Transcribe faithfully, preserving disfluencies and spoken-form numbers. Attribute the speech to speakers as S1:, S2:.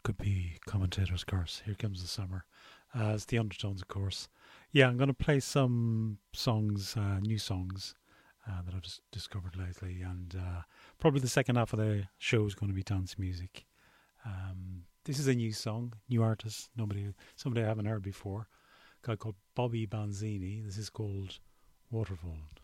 S1: could be Commentator's Curse. Here Comes the Summer. Uh, it's the Undertones, of course. Yeah, I'm going to play some songs, uh, new songs uh, that I've just discovered lately, and uh, probably the second half of the show is going to be dance music. Um, this is a new song, new artist, nobody, somebody I haven't heard before, a guy called Bobby Banzini. This is called Waterfall.